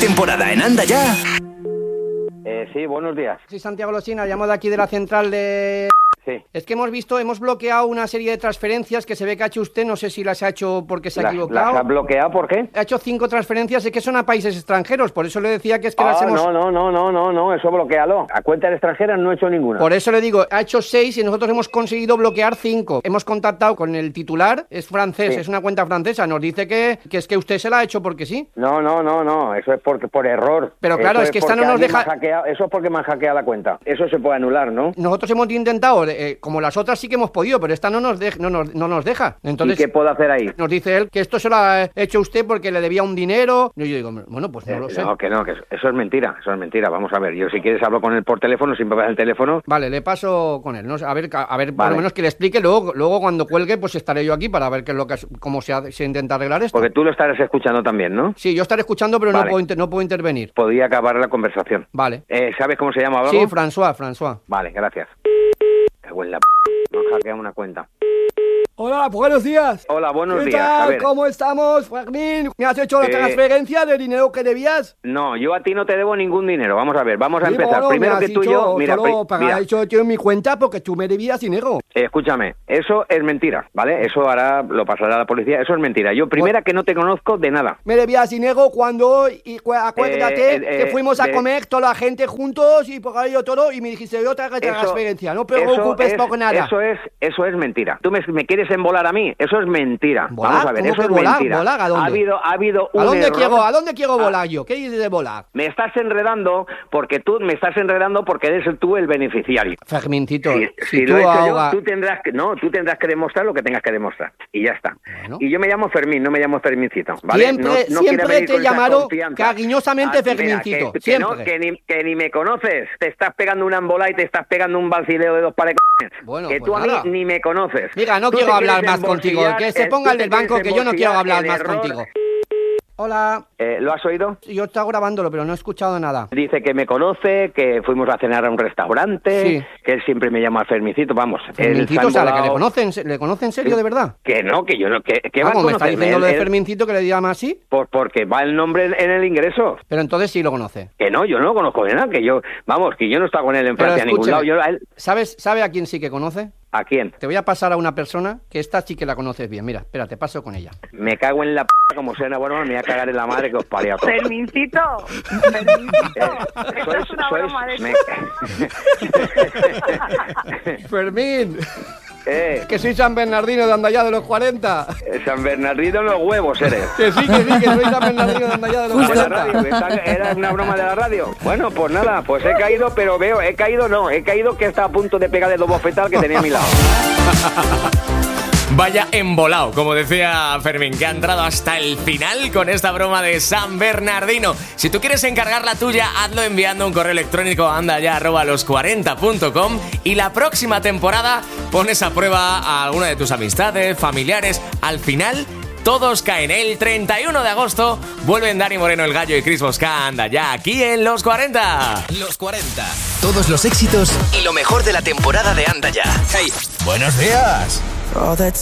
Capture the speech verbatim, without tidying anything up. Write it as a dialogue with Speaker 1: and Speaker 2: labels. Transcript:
Speaker 1: temporada en Anda Ya.
Speaker 2: Eh, sí, buenos días.
Speaker 3: Soy Santiago Losina, llamo de aquí de la central de...
Speaker 2: Sí.
Speaker 3: Es que hemos visto, hemos bloqueado una serie de transferencias que se ve que ha hecho usted, no sé si las ha hecho porque se ha
Speaker 2: ¿Las,
Speaker 3: equivocado.
Speaker 2: ¿Las ha bloqueado por qué?
Speaker 3: Ha hecho cinco transferencias, es que son a países extranjeros, por eso le decía que es que
Speaker 2: Ah,
Speaker 3: las hemos...
Speaker 2: no, no, no, no, no, no, eso bloquealo. A cuenta extranjera no he hecho ninguna.
Speaker 3: Por eso le digo, ha hecho seis y nosotros hemos conseguido bloquear cinco. Hemos contactado con el titular, es francés,
Speaker 2: Sí.
Speaker 3: es una cuenta francesa, nos dice que, que es que usted se la ha hecho porque sí.
Speaker 2: No, no, no, no, eso es por, por error.
Speaker 3: Pero claro,
Speaker 2: Eso
Speaker 3: es que esta
Speaker 2: porque
Speaker 3: no nos
Speaker 2: alguien
Speaker 3: deja-
Speaker 2: me ha hackeado- Eso es porque me han hackeado la cuenta. Eso se puede anular, ¿no?
Speaker 3: Nosotros hemos intentado, eh, como las otras sí que hemos podido, pero esta no nos, de- no nos, no nos deja. Entonces,
Speaker 2: ¿Y qué puedo hacer ahí?
Speaker 3: nos dice él que esto se lo ha hecho usted porque le debía un dinero. Y yo digo, bueno, pues no
Speaker 2: Eh,
Speaker 3: lo sé.
Speaker 2: No, que no, que eso- eso es mentira, eso es mentira. Vamos a ver, yo si quieres hablo con él por teléfono, siempre me das el teléfono.
Speaker 3: Vale, le paso con él, ¿no? A ver, a ver por
Speaker 2: Vale.
Speaker 3: lo menos que le explique. Luego, luego cuando cuelgue, pues estaré yo aquí para ver qué es lo que cómo se, ha- se intenta arreglar esto.
Speaker 2: Porque tú lo estarás escuchando también, ¿no?
Speaker 3: Sí, yo estaré escuchando, pero no
Speaker 2: Vale.
Speaker 3: puedo, inter- no puedo intervenir.
Speaker 2: Podría acabar la conversación.
Speaker 3: Vale.
Speaker 2: Eh, ¿Sabes cómo se llama o algo?
Speaker 3: Sí, François, François.
Speaker 2: Vale, gracias. Cago en la p... Nos hackean una cuenta.
Speaker 3: Hola, buenos días.
Speaker 2: Hola, buenos
Speaker 3: ¿Qué
Speaker 2: días. A
Speaker 3: tal?
Speaker 2: ver.
Speaker 3: ¿Cómo estamos, Fermín? ¿Me has hecho la
Speaker 2: Eh,
Speaker 3: transferencia de dinero que debías?
Speaker 2: No, yo a ti no te debo ningún dinero. Vamos a ver, vamos a
Speaker 3: Sí,
Speaker 2: empezar.
Speaker 3: bueno,
Speaker 2: Primero
Speaker 3: me
Speaker 2: que
Speaker 3: has
Speaker 2: tú y
Speaker 3: dicho,
Speaker 2: yo... Mira,
Speaker 3: solo
Speaker 2: pri-
Speaker 3: pagar
Speaker 2: mira,
Speaker 3: eso yo en mi cuenta porque tú me debías dinero.
Speaker 2: eh, escúchame, eso es mentira, ¿vale? Eso ahora lo pasará a la policía. Eso es mentira. Yo, primera, que no te conozco de nada.
Speaker 3: Me debías dinero cuando, y cu- acuérdate,
Speaker 2: Eh, eh,
Speaker 3: que
Speaker 2: eh,
Speaker 3: fuimos a
Speaker 2: de-
Speaker 3: comer toda la gente juntos y por ahí yo todo y me dijiste yo te hago
Speaker 2: Eso-
Speaker 3: transferencia, no te preocupes
Speaker 2: es,
Speaker 3: por nada.
Speaker 2: Eso es, eso es mentira. Tú me, me quieres embolar a mí. Eso es mentira.
Speaker 3: ¿Volar?
Speaker 2: Vamos a ver,
Speaker 3: ¿Cómo
Speaker 2: eso
Speaker 3: que
Speaker 2: es
Speaker 3: volar?
Speaker 2: mentira.
Speaker 3: ¿Volar? ¿A dónde?
Speaker 2: Ha habido, ha habido un
Speaker 3: ¿A dónde
Speaker 2: error.
Speaker 3: quiero, a dónde quiero
Speaker 2: Ah.
Speaker 3: volar yo? ¿Qué dices de volar?
Speaker 2: Me estás enredando porque tú me estás enredando porque eres tú el beneficiario.
Speaker 3: Fermincito,
Speaker 2: Si,
Speaker 3: si
Speaker 2: si
Speaker 3: tú
Speaker 2: lo he hecho
Speaker 3: ahoga-
Speaker 2: yo, tú tendrás que no, tú tendrás que demostrar lo que tengas que demostrar y ya está.
Speaker 3: Bueno.
Speaker 2: Y yo me llamo Fermín, no me llamo Fermincito, ¿vale?
Speaker 3: Siempre,
Speaker 2: No- no quieras
Speaker 3: siempre
Speaker 2: venir
Speaker 3: te
Speaker 2: con
Speaker 3: he
Speaker 2: esa
Speaker 3: llamado
Speaker 2: confianza.
Speaker 3: cariñosamente
Speaker 2: Ah, mira,
Speaker 3: Fermincito,
Speaker 2: que, que
Speaker 3: siempre.
Speaker 2: no, que, ni, que ni me conoces, te estás pegando una embola y te estás pegando un balcileo de dos pares de c***.
Speaker 3: Bueno,
Speaker 2: que
Speaker 3: pues
Speaker 2: tú a
Speaker 3: nada.
Speaker 2: mí ni me conoces.
Speaker 3: Mira, no
Speaker 2: Tú
Speaker 3: quiero
Speaker 2: te
Speaker 3: hablar
Speaker 2: quieres
Speaker 3: más contigo,
Speaker 2: embolsillar,
Speaker 3: que se
Speaker 2: eh,
Speaker 3: ponga
Speaker 2: tú
Speaker 3: el del
Speaker 2: te
Speaker 3: banco
Speaker 2: quieres
Speaker 3: que yo no quiero
Speaker 2: embolsillar
Speaker 3: hablar
Speaker 2: el
Speaker 3: más
Speaker 2: error.
Speaker 3: contigo. Hola,
Speaker 2: Eh, ¿Lo has oído?
Speaker 3: yo estaba grabándolo pero no he escuchado nada.
Speaker 2: Dice que me conoce, que fuimos a cenar a un restaurante,
Speaker 3: Sí.
Speaker 2: que él siempre me llama Fermicito, vamos. él se ha
Speaker 3: Fermincito, o sea, ¿le, que le
Speaker 2: embolado-
Speaker 3: conocen, ¿le conoce en serio de verdad?
Speaker 2: Que no, que yo no, que, que va a
Speaker 3: Vamos, me está
Speaker 2: conocerme,
Speaker 3: diciendo lo
Speaker 2: él-
Speaker 3: de
Speaker 2: él-
Speaker 3: Fermincito que le llama así,
Speaker 2: Por, porque va el nombre en, en el ingreso.
Speaker 3: pero entonces sí lo conoce.
Speaker 2: Que no, yo no lo conozco de nada, que yo, vamos, que yo no estaba con él en
Speaker 3: Pero
Speaker 2: Francia a ningún lado.
Speaker 3: escúcheme,
Speaker 2: Yo, a, él-
Speaker 3: ¿sabes, ¿sabe a quién sí que conoce?
Speaker 2: ¿A quién?
Speaker 3: Te voy a pasar a una persona que esta sí que la conoces bien. Mira, espera, te paso con ella.
Speaker 2: Me cago en la p***, como sea una broma, me voy a cagar en la madre que os parió a todos.
Speaker 4: Fermincito, Fermincito,
Speaker 2: Eh,
Speaker 4: esto
Speaker 2: sois-
Speaker 4: es una
Speaker 2: sois-
Speaker 4: broma de...
Speaker 2: me-
Speaker 3: Fermín,
Speaker 2: eh,
Speaker 3: que soy San Bernardino de Andallá de los cuarenta.
Speaker 2: San Bernardino en los huevos eres.
Speaker 3: Que sí, que sí, que soy San Bernardino de Andallá de los
Speaker 2: De la
Speaker 3: cuarenta.
Speaker 2: radio, que esta- era una broma de la radio. Bueno, pues nada, pues he caído, pero veo, he caído no, he caído que está a punto de pegarle dos bofetadas que tenía a mi lado.
Speaker 5: Vaya embolado, como decía Fermín, que ha entrado hasta el final con esta broma de San Bernardino. Si tú quieres encargar la tuya, hazlo enviando un correo electrónico a andaya arroba los cuarenta punto com y la próxima temporada pones a prueba a alguna de tus amistades, familiares. Al final, todos caen. El treinta y uno de agosto vuelven Dani Moreno, El Gallo y Chris Bosca. Anda ya aquí en Los cuarenta.
Speaker 1: Los cuarenta. Todos los éxitos y lo mejor de la temporada de Anda Ya. Hey, buenos días.